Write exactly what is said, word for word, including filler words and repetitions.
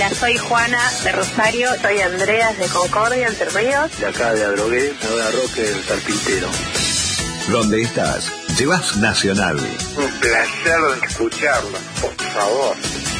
Soy Juana de Rosario, soy Andrea de Concordia, Entre Ríos. De acá de Adrogué, ahora Roque del Carpintero. ¿Dónde estás? Llevas Nacional. Un placer escucharlo, por favor.